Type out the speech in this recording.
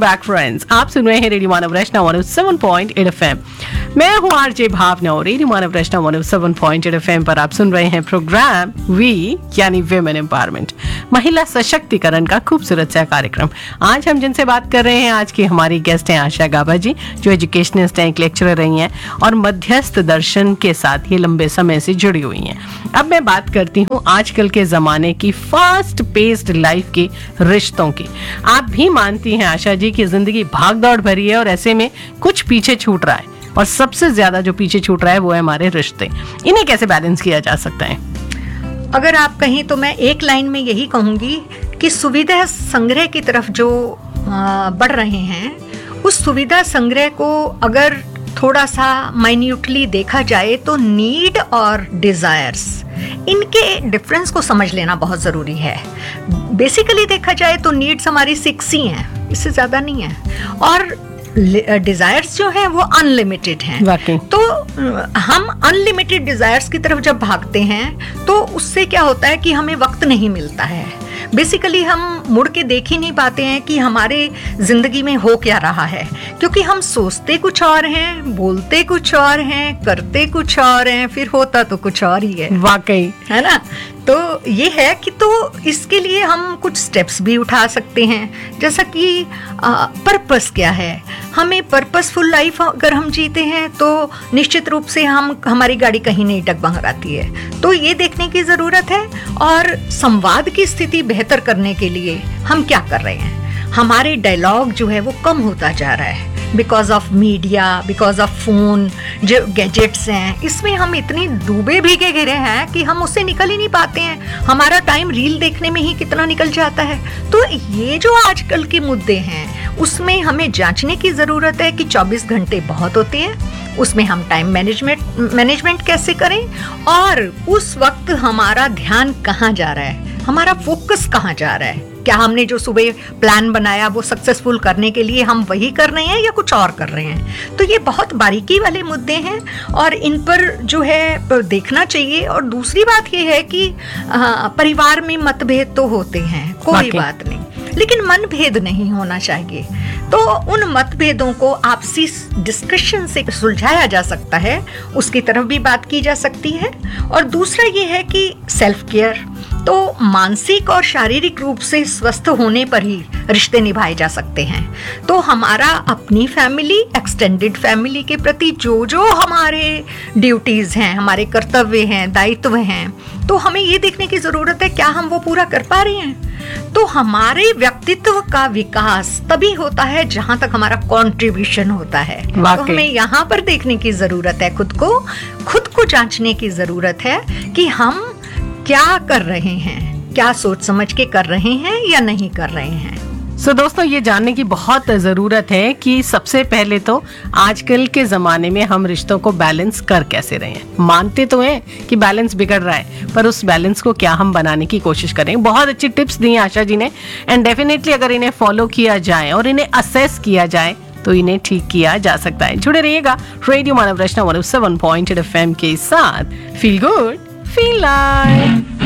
Back friends, आप सुन रहे हैं रेडियो मानव रचना 107.8 FM। मैं हूँ आरजे भावना और रेडियो मानव रचना 107.8 FM पर आप सुन रहे हैं प्रोग्राम वी यानी विमेन एम्पावरमेंट, महिला सशक्तिकरण का खूबसूरत सा कार्यक्रम। आज हम जिनसे बात कर रहे हैं, आज की हमारी गेस्ट हैं आशा गाबा जी, जो एजुकेशनिस्ट हैं, एक लेक्चरर रही हैं और मध्यस्थ दर्शन के साथ ये लंबे समय से जुड़ी हुई हैं। अब मैं बात करती हूँ आजकल के जमाने की फास्ट पेस्ड लाइफ के रिश्तों की। आप भी मानती हैं आशा जी कि जिंदगी भाग दौड़ भरी है और ऐसे में कुछ पीछे छूट रहा है, और सबसे ज्यादा जो पीछे छूट रहा है वो है हमारे रिश्ते। इन्हें कैसे बैलेंस किया जा सकता है? अगर आप कहें तो मैं एक लाइन में यही कहूँगी कि सुविधा संग्रह की तरफ जो बढ़ रहे हैं, उस सुविधा संग्रह को अगर थोड़ा सा माइन्यूटली देखा जाए तो नीड और डिज़ायर्स, इनके डिफरेंस को समझ लेना बहुत ज़रूरी है। बेसिकली देखा जाए तो नीड्स हमारी 6 ही हैं, इससे ज़्यादा नहीं है, और डिज़ायर्स जो हैं वो अनलिमिटेड हैं। तो हम अनलिमिटेड डिज़ायर्स की तरफ जब भागते हैं तो उससे क्या होता है कि हमें वक्त नहीं मिलता है। बेसिकली हम मुड़ के देख ही नहीं पाते हैं कि हमारे ज़िंदगी में हो क्या रहा है, क्योंकि हम सोचते कुछ और हैं, बोलते कुछ और हैं, करते कुछ और हैं, फिर होता तो कुछ और ही है। वाकई है ना? तो ये है कि तो इसके लिए हम कुछ स्टेप्स भी उठा सकते हैं, जैसा कि पर्पस क्या है। हमें पर्पसफुल लाइफ अगर हम जीते हैं तो निश्चित रूप से हमारी गाड़ी कहीं नहीं डगमगाती है। तो ये देखने की ज़रूरत है, और संवाद की स्थिति बेहतर करने के लिए हम क्या कर रहे हैं। हमारे डायलॉग जो है वो कम होता जा रहा है because of media, because of phone, जो गैजेट्स हैं, इसमें हम इतने डूबे भीगे घिरे हैं कि हम उससे निकल ही नहीं पाते हैं। हमारा टाइम रील देखने में ही कितना निकल जाता है। तो ये जो आजकल के मुद्दे हैं उसमें हमें जांचने की ज़रूरत है कि 24 घंटे बहुत होते हैं, उसमें हम टाइम मैनेजमेंट कैसे करें, और उस वक्त हमारा ध्यान कहाँ जा रहा है, हमारा फोकस कहाँ जा रहा है। क्या हमने जो सुबह प्लान बनाया वो सक्सेसफुल करने के लिए हम वही कर रहे हैं या कुछ और कर रहे हैं। तो ये बहुत बारीकी वाले मुद्दे हैं और इन पर जो है देखना चाहिए। और दूसरी बात ये है कि परिवार में मतभेद तो होते हैं, कोई बात नहीं, लेकिन मनभेद नहीं होना चाहिए। तो उन मतभेदों को आपसी डिस्कशन से सुलझाया जा सकता है, उसकी तरफ भी बात की जा सकती है। और दूसरा ये है कि सेल्फ केयर, तो मानसिक और शारीरिक रूप से स्वस्थ होने पर ही रिश्ते निभाए जा सकते हैं। तो हमारा अपनी फैमिली, एक्सटेंडेड फैमिली के प्रति जो जो हमारे ड्यूटीज़ हैं, हमारे कर्तव्य हैं, दायित्व हैं, तो हमें ये देखने की ज़रूरत है क्या हम वो पूरा कर पा रहे हैं। तो हमारे व्यक्तित्व का विकास तभी होता है जहाँ तक हमारा कंट्रीब्यूशन होता है। तो हमें यहाँ पर देखने की ज़रूरत है, खुद को जांचने की ज़रूरत है कि हम क्या कर रहे हैं, क्या सोच समझ के कर रहे हैं या नहीं कर रहे हैं। दोस्तों, ये जानने की बहुत ज़रूरत है कि सबसे पहले तो आजकल के ज़माने में हम रिश्तों को बैलेंस कर कैसे रहे हैं। मानते तो हैं कि बैलेंस बिगड़ रहा है, पर उस बैलेंस को क्या हम बनाने की कोशिश करें। बहुत अच्छी टिप्स दी आशा जी ने, एंड डेफिनेटली अगर इन्हें फॉलो किया जाए और इन्हें असेस किया जाए तो इन्हें ठीक किया जा सकता है। जुड़े रहिएगा रेडियो मानव रचना 107.8 FM के साथ। Feel good, feel like.